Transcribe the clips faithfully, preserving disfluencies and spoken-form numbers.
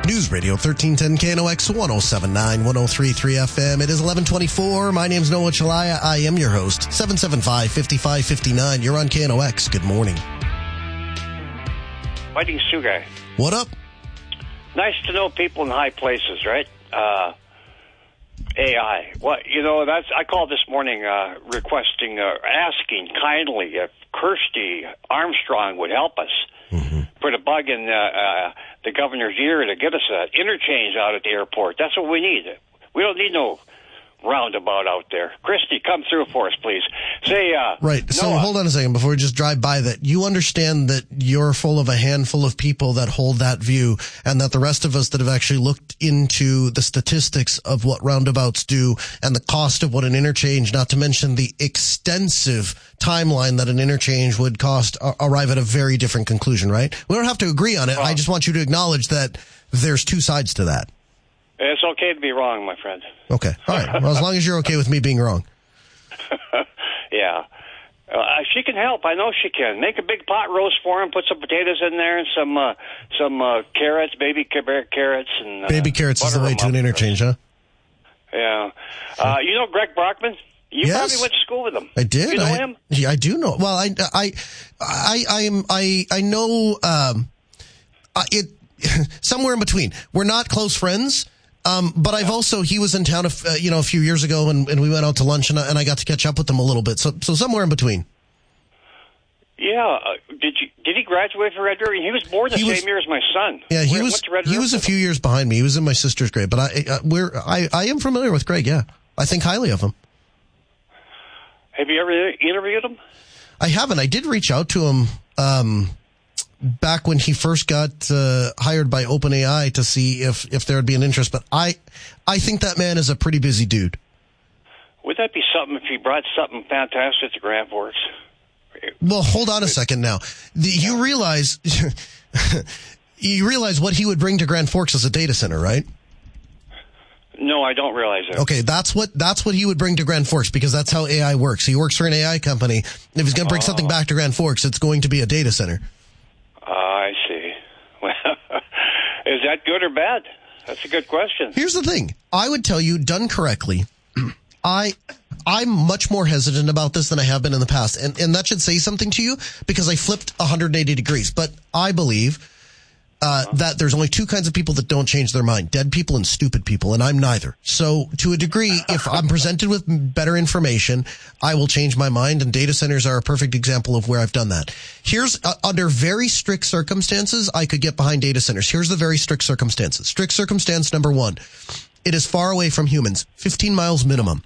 News Radio thirteen ten K N O X one oh seven point nine, one oh three point three F M. It is eleven twenty-four. My name's Noah Chalaya. I am your host. seven seven five, five five five nine. You're on K N O X. Good morning. Fighting Sioux guy. What up? Nice to know people in high places, right? Uh, A I. What you know? That's I called this morning uh, requesting, uh, asking kindly if Kirsty Armstrong would help us mm-hmm. put a bug in uh, uh, the governor's ear to get us an interchange out at the airport. That's what we need. We don't need no roundabout out there. Christy, come through for us, please. Say, uh, right. So Noah, hold on a second before we just drive by that. You understand that you're full of a handful of people that hold that view, and that the rest of us that have actually looked into the statistics of what roundabouts do and the cost of what an interchange, not to mention the extensive timeline that an interchange would cost, uh, arrive at a very different conclusion, right? We don't have to agree on it. Well, I just want you to acknowledge that there's two sides to that. It's okay to be wrong, my friend. Okay. All right. Well, as long as you're okay with me being wrong. Yeah. Uh, she can help. I know she can. Make a big pot roast for him. Put some potatoes in there and some uh, some uh, carrots, baby carrots. and uh, Baby carrots is the way to an interchange, huh? Yeah. Uh, you know Greg Brockman? You yes. probably went to school with him. I did. You know I, him? Yeah, I do know. Well, I, I, I, I am, I, I know, um, uh, it, somewhere in between. We're not close friends. Um, but I've also, he was in town, a, uh, you know, a few years ago and, and we went out to lunch and I, and I got to catch up with him a little bit. So, so somewhere in between. Yeah. Uh, did you, did he graduate from Red River? He was born the he same was, year as my son. Yeah, he Where, was, Red he River was a few years behind me. He was in my sister's grade, but I, uh, we're, I, I am familiar with Greg. Yeah. I think highly of him. Have you ever interviewed him? I haven't. I did reach out to him, um, back when he first got uh, hired by OpenAI to see if, if there would be an interest. But I I think that man is a pretty busy dude. Would that be something if he brought something fantastic to Grand Forks? Well, hold on a second now. The, you realize you realize what he would bring to Grand Forks as a data center, right? No, I don't realize it. Okay, that's what that's what he would bring to Grand Forks because that's how A I works. He works for an A I company. If he's going to bring oh. something back to Grand Forks, it's going to be a data center. Uh, I see. Well, is that good or bad? That's a good question. Here's the thing. I would tell you, done correctly, I, I'm much more hesitant about this than I have been in the past. And, and that should say something to you because I flipped one hundred eighty degrees. But I believe uh, that there's only two kinds of people that don't change their mind, dead people and stupid people, and I'm neither. So to a degree, if I'm presented with better information, I will change my mind, and data centers are a perfect example of where I've done that. Here's, uh, under very strict circumstances, I could get behind data centers. Here's the very strict circumstances. Strict circumstance number one, it is far away from humans, fifteen miles minimum.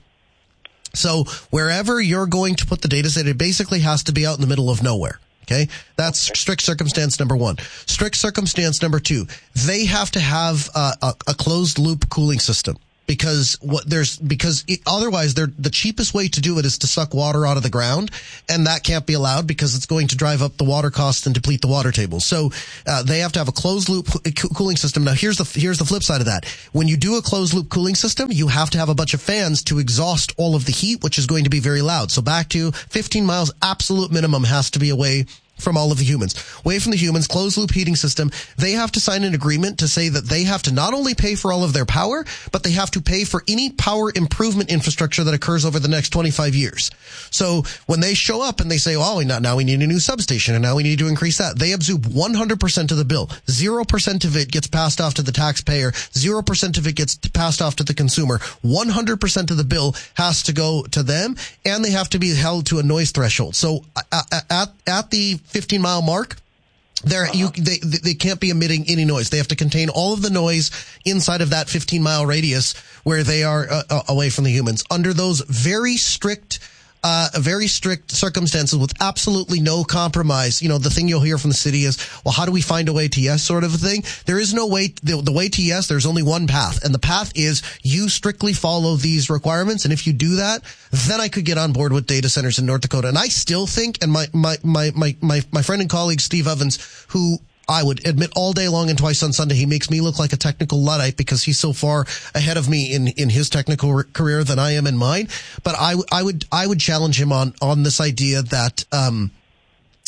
So wherever you're going to put the data center, it basically has to be out in the middle of nowhere. Okay, that's strict circumstance number one. Strict circumstance number two, they have to have uh, a, a closed loop cooling system because what there's because it, otherwise they're the cheapest way to do it is to suck water out of the ground, and that can't be allowed because it's going to drive up the water cost and deplete the water table. So uh, they have to have a closed loop co- cooling system. Now here's the here's the flip side of that. When you do a closed loop cooling system, you have to have a bunch of fans to exhaust all of the heat, which is going to be very loud. So back to fifteen miles, absolute minimum has to be away from all of the humans. Away from the humans, closed loop heating system. They have to sign an agreement to say that they have to not only pay for all of their power, but they have to pay for any power improvement infrastructure that occurs over the next twenty-five years. So when they show up and they say, oh, now we need a new substation and now we need to increase that, they absorb one hundred percent of the bill. zero percent of it gets passed off to the taxpayer. zero percent of it gets passed off to the consumer. one hundred percent of the bill has to go to them, and they have to be held to a noise threshold. So at, at the fifteen mile mark, there uh-huh. you they they can't be emitting any noise. They have to contain all of the noise inside of that fifteen mile radius where they are uh, away from the humans. Under those very strict uh very strict circumstances with absolutely no compromise, you know, the thing you'll hear from the city is, well, how do we find a way to yes sort of a thing? There is no way, the, the way to yes, there's only one path, and the path is you strictly follow these requirements, and if you do that, then I could get on board with data centers in North Dakota. And I still think, and my my my my my, my friend and colleague Steve Evans, who I would admit all day long and twice on Sunday, he makes me look like a technical Luddite because he's so far ahead of me in, in his technical re- career than I am in mine. But I, I would, I would challenge him on, on this idea that, um,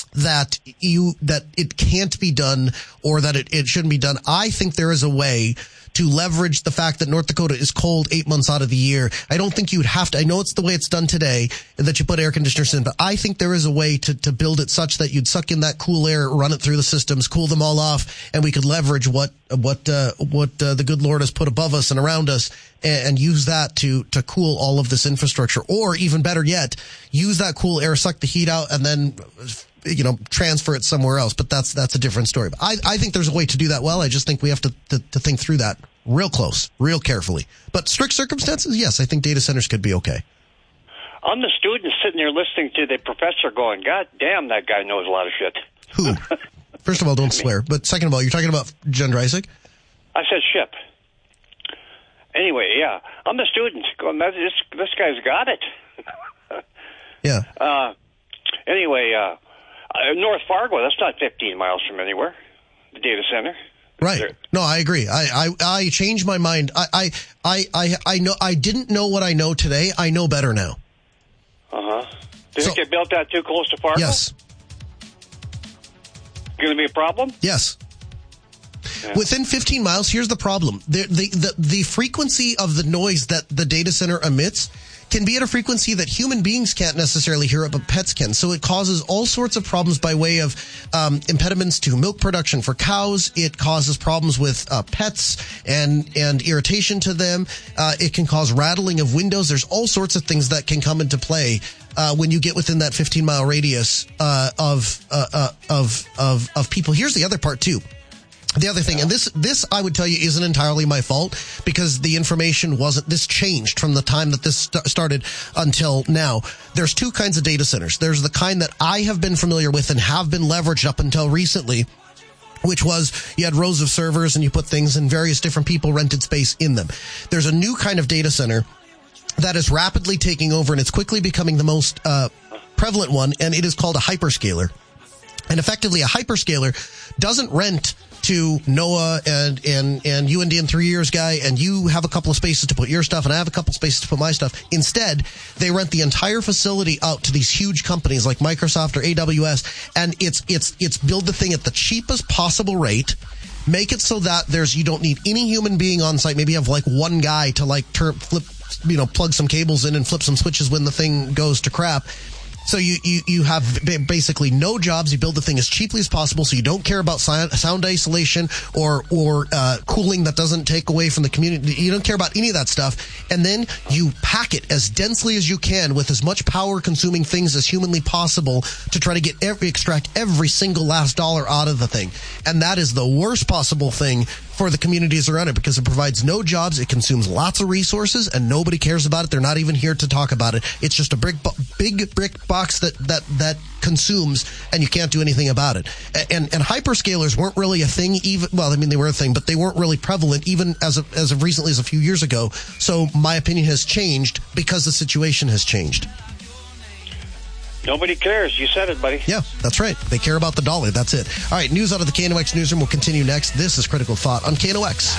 that you that it can't be done or that it, it shouldn't be done. I think there is a way to leverage the fact that North Dakota is cold eight months out of the year. I don't think you would have to. I know it's the way it's done today that you put air conditioners in, but I think there is a way to, to build it such that you'd suck in that cool air, run it through the systems, cool them all off, and we could leverage what what uh, what uh, the good Lord has put above us and around us, and, and use that to to cool all of this infrastructure. Or even better yet, use that cool air, suck the heat out, and then, you know, transfer it somewhere else. But that's that's a different story. But I, I think there's a way to do that well. I just think we have to, to, to think through that real close, real carefully. But strict circumstances, yes, I think data centers could be okay. I'm the student sitting there listening to the professor going, God damn, that guy knows a lot of shit. Who? First of all, don't I mean, swear. But second of all, you're talking about Jen Dreisig? I said ship. Anyway, yeah. I'm the student going, this, this guy's got it. Yeah. Uh, anyway, uh, Uh, North Fargo, that's not fifteen miles from anywhere, the data center. Right. There. No, I agree. I, I, I changed my mind. I, I, I, I, I know, I didn't know what I know today. I know better now. Uh-huh. Do you so, think they built that too close to Fargo? Yes. Going to be a problem? Yes. Yeah. Within fifteen miles, here's the problem. The, the, the, the frequency of the noise that the data center emits can be at a frequency that human beings can't necessarily hear it, but pets can. So it causes all sorts of problems by way of um, impediments to milk production for cows. It causes problems with uh, pets and and irritation to them. Uh, it can cause rattling of windows. There's all sorts of things that can come into play uh, when you get within that fifteen mile radius uh, of, uh, uh, of of of people. Here's the other part too. The other thing, and this, this I would tell you isn't entirely my fault because the information wasn't, this changed from the time that this st- started until now. There's two kinds of data centers. There's the kind that I have been familiar with and have been leveraged up until recently, which was you had rows of servers and you put things and various different people rented space in them. There's a new kind of data center that is rapidly taking over and it's quickly becoming the most uh, prevalent one, and it is called a hyperscaler. And effectively, a hyperscaler doesn't rent to Noah and, and, and you and Dan three years guy, and you have a couple of spaces to put your stuff, and I have a couple of spaces to put my stuff. Instead, they rent the entire facility out to these huge companies like Microsoft or A W S, and it's, it's, it's build the thing at the cheapest possible rate. Make it so that there's, you don't need any human being on site. Maybe you have like one guy to like turn, flip, you know, plug some cables in and flip some switches when the thing goes to crap. So you, you, you have basically no jobs. You build the thing as cheaply as possible, so you don't care about sound isolation or or uh, cooling that doesn't take away from the community. You don't care about any of that stuff. And then you pack it as densely as you can with as much power-consuming things as humanly possible to try to get every extract every single last dollar out of the thing. And that is the worst possible thing for the communities around it because it provides no jobs, it consumes lots of resources, and nobody cares about it. They're not even here to talk about it. It's just a big, big brick box that that that consumes, and you can't do anything about it. And and hyperscalers weren't really a thing. Even well, I mean they were a thing, but they weren't really prevalent even as of, as of recently as a few years ago. So my opinion has changed because the situation has changed. Nobody cares. You said it, buddy. Yeah, that's right. They care about the dollar. That's it. All right, news out of the K N O X newsroom will continue next. This is Critical Thought on K N O X.